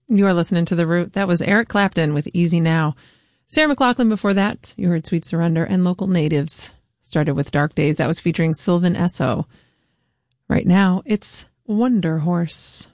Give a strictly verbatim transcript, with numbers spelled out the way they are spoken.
You are listening to The Root. That was Eric Clapton with Easy Now. Sarah McLachlan before that. You heard Sweet Surrender, and Local Natives started with Dark Days. That was featuring Sylvan Esso. Right now, it's Wonder Horse.